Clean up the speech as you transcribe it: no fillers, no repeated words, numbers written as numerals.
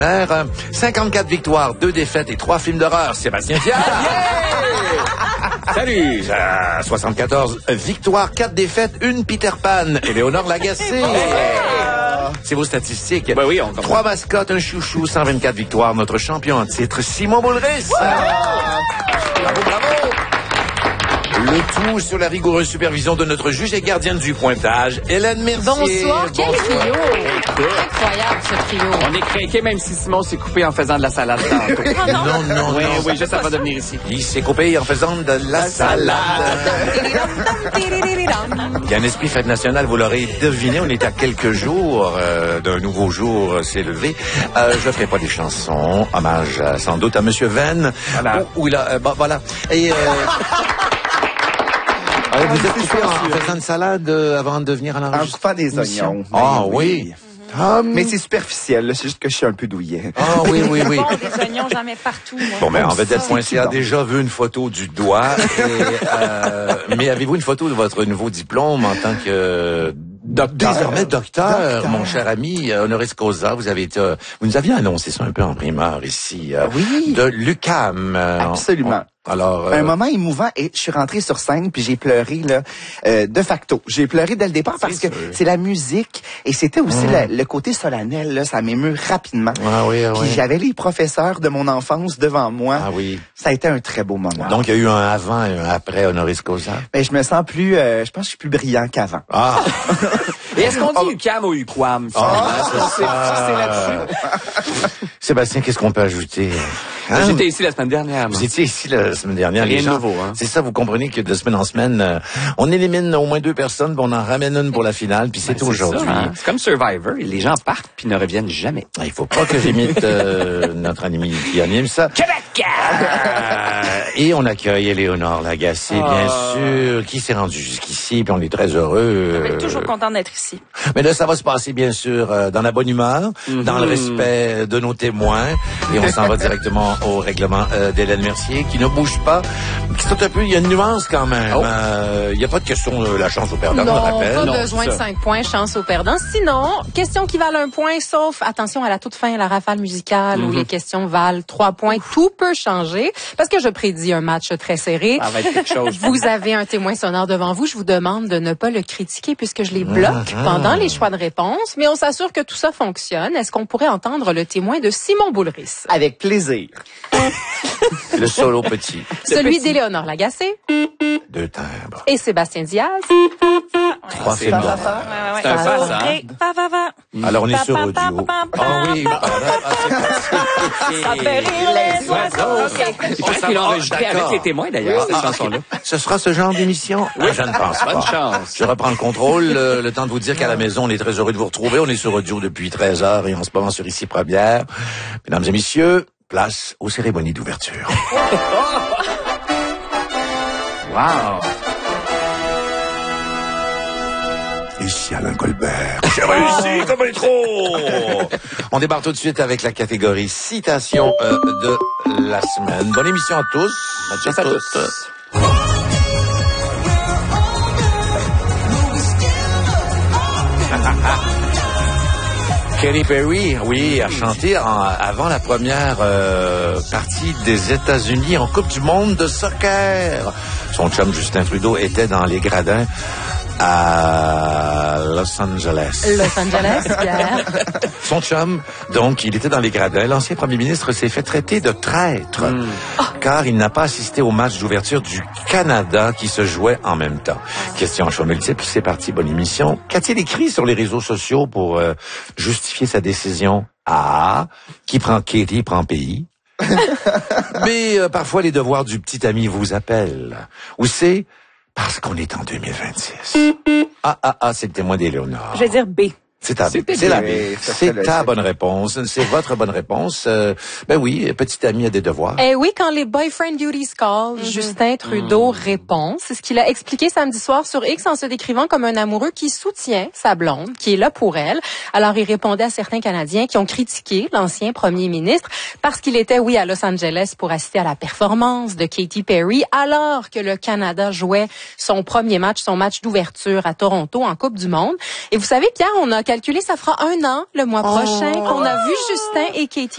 54 victoires, 2 défaites et 3 films d'horreur. Sébastien Fiat. Salut. 74 victoires, 4 défaites, 1 Peter Pan. Éléonore Lagacé. C'est vos statistiques. Ben oui, 3 mascottes, un chouchou, 124 victoires. Notre champion en titre, Simon Boulris. Bravo, bravo. Le tout sur la rigoureuse supervision de notre juge et gardienne du pointage, Hélène Mercier. Bonsoir, quel trio! Incroyable ce trio. On est craqué même si Simon s'est coupé en faisant de la salade tantôt. Non. Oui, ça va devenir ici. Il s'est coupé en faisant de la salade. Il y a un esprit fête nationale, vous l'aurez deviné, on est à quelques jours d'un nouveau jour s'est levé. Je ferai pas des chansons, hommage sans doute à Monsieur Venn. Voilà. Voilà. Et vous êtes coupé en faisant une salade avant de venir à l'enregistrement? En coupant des oignons. Ah oui. Mais c'est superficiel, là. C'est juste que je suis un peu douillet. Ah oui. Bon, des oignons, j'en mets partout, moi. Bon, mais en vedette.ca a déjà vu une photo du doigt. Mais avez-vous une photo de votre nouveau diplôme en tant que désormais docteur, mon cher ami honoris causa? Vous nous aviez annoncé ça un peu en primeur ici. Oui. De l'UQAM. Absolument. Alors, un moment émouvant et je suis rentré sur scène puis j'ai pleuré là de facto. J'ai pleuré dès le départ parce que c'est la musique et c'était aussi le côté solennel là, ça m'émeut rapidement. Ah oui. Puis j'avais les professeurs de mon enfance devant moi. Ah oui. Ça a été un très beau moment. Donc il y a eu un avant et un après honoris causa. Mais je me sens plus je pense que je suis plus brillant qu'avant. Ah. Et est-ce qu'on dit UQAM ou UQAM finalement? C'est là-dessus. Sébastien, qu'est-ce qu'on peut ajouter? J'étais ici la semaine dernière. Vous étiez ici la semaine dernière. Rien de nouveau, hein. C'est ça, vous comprenez que de semaine en semaine, on élimine au moins 2 personnes, puis on en ramène une pour la finale, puis c'est aujourd'hui. Ça, hein. C'est comme Survivor, et les gens partent puis ne reviennent jamais. Il faut pas que j'imite notre ami qui anime ça. Québec! Et on accueille Éléonore Lagacé, bien sûr, qui s'est rendue jusqu'ici, puis on est très heureux. Je suis toujours content d'être ici. Mais là, ça va se passer, bien sûr, dans la bonne humeur, dans le respect de nos témoins, et on s'en va directement au règlement d'Hélène Mercier, qui ne bouge pas. C'est un peu, il y a une nuance quand même. Il n'y a pas de question de la chance au perdant, Non, on le rappelle. pas besoin de 5 points, chance au perdant. Sinon, questions qui valent 1 point, sauf, attention à la toute fin, la rafale musicale, où les questions valent 3 points. Tout peut changer, parce que je prédis un match très serré. Ça va être quelque chose. Vous avez un témoin sonore devant vous. Je vous demande de ne pas le critiquer, puisque je les bloque pendant les choix de réponse. Mais on s'assure que tout ça fonctionne. Est-ce qu'on pourrait entendre le témoin de Simon Boulris? Avec plaisir. Le solo petit. Celui d'Éléonore Lagacé. 2 timbres. Et Sébastien Diaz. 3 films d'horreur. C'est un fan, ça. Alors, on est sur audio. Ah oui. Ça fait rire les oiseaux. Il paraît qu'il a enregistré avec les témoins, d'ailleurs, cette chanson-là. Ce sera ce genre d'émission? Oui, je ne pense pas. Bonne chance. Je reprends le contrôle. Le temps de vous dire qu'à la maison, on est très heureux de vous retrouver. On est sur audio depuis 13h et en ce moment sur Ici Première. Mesdames et messieurs, place aux cérémonies d'ouverture. Wow. Ici Alain Colbert. J'ai réussi comme un trop. On démarre tout de suite avec la catégorie citation de la semaine. Bonne émission à tous. Bonne chance à tous. Katy Perry, oui, a chanté avant la première partie des États-Unis en Coupe du monde de soccer. Son chum Justin Trudeau était dans les gradins à Los Angeles. Los Angeles, Pierre. Son chum, donc, il était dans les gradins. L'ancien premier ministre s'est fait traiter de traître, car il n'a pas assisté au match d'ouverture du Canada qui se jouait en même temps. Question en choix multiple, c'est parti, bonne émission. Qu'a-t-il écrit sur les réseaux sociaux pour justifier sa décision? A. Qui prend Katy prend pays. B. Parfois les devoirs du petit ami vous appellent. Ou C. Parce qu'on est en 2026. C'est le témoin d'Éléonore. Je vais dire B. C'est ta bonne réponse. C'est votre bonne réponse. Ben oui, petit ami a des devoirs. Eh oui, quand les boyfriend duties call, Justin Trudeau répond. C'est ce qu'il a expliqué samedi soir sur X en se décrivant comme un amoureux qui soutient sa blonde, qui est là pour elle. Alors, il répondait à certains Canadiens qui ont critiqué l'ancien premier ministre parce qu'il était, oui, à Los Angeles pour assister à la performance de Katy Perry, alors que le Canada jouait son premier match, son match d'ouverture à Toronto en Coupe du monde. Et vous savez, Pierre, on a calculé, ça fera 1 an le mois prochain qu'on a vu Justin et Katy